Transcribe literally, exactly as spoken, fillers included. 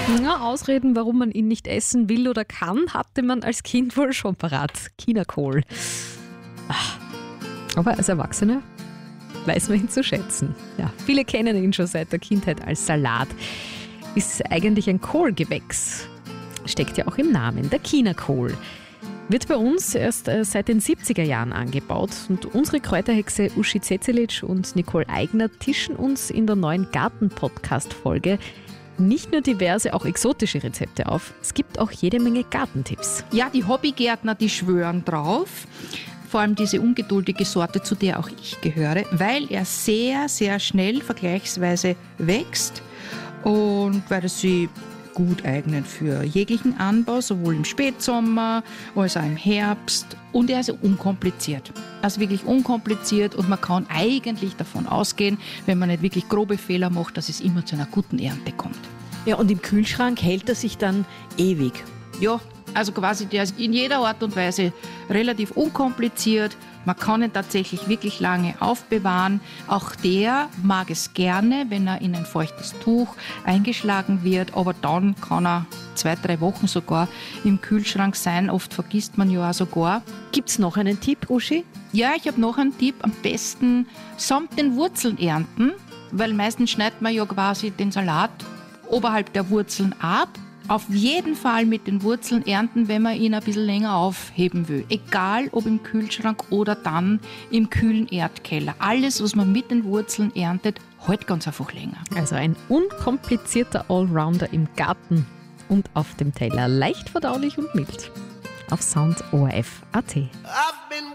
Ja, Ausreden, warum man ihn nicht essen will oder kann, hatte man als Kind wohl schon parat. Chinakohl. Aber als Erwachsener weiß man ihn zu schätzen. Ja, viele kennen ihn schon seit der Kindheit als Salat. Ist eigentlich ein Kohlgewächs. Steckt ja auch im Namen, der Chinakohl. Wird bei uns erst äh, seit den siebziger Jahren angebaut und unsere Kräuterhexe Uschi Zezelic und Nicole Eigner tischen uns in der neuen Garten-Podcast-Folge nicht nur diverse, auch exotische Rezepte auf, es gibt auch jede Menge Gartentipps. Ja, die Hobbygärtner, die schwören drauf. Vor allem diese ungeduldige Sorte, zu der auch ich gehöre, weil er sehr, sehr schnell vergleichsweise wächst und weil er sich gut eignet für jeglichen Anbau, sowohl im Spätsommer als auch im Herbst. Und er ist unkompliziert. Also wirklich unkompliziert und man kann eigentlich davon ausgehen, wenn man nicht wirklich grobe Fehler macht, dass es immer zu einer guten Ernte kommt. Ja, und im Kühlschrank hält er sich dann ewig. Ja, also quasi der ist in jeder Art und Weise relativ unkompliziert. Man kann ihn tatsächlich wirklich lange aufbewahren. Auch der mag es gerne, wenn er in ein feuchtes Tuch eingeschlagen wird. Aber dann kann er zwei, drei Wochen sogar im Kühlschrank sein. Oft vergisst man ja auch sogar. Gibt es noch einen Tipp, Uschi? Ja, ich habe noch einen Tipp. Am besten samt den Wurzeln ernten, weil meistens schneidet man ja quasi den Salat oberhalb der Wurzeln ab. Auf jeden Fall mit den Wurzeln ernten, wenn man ihn ein bisschen länger aufheben will. Egal ob im Kühlschrank oder dann im kühlen Erdkeller. Alles, was man mit den Wurzeln erntet, hält ganz einfach länger. Also ein unkomplizierter Allrounder im Garten und auf dem Teller. Leicht verdaulich und mild. Auf Sound O R F Punkt A T.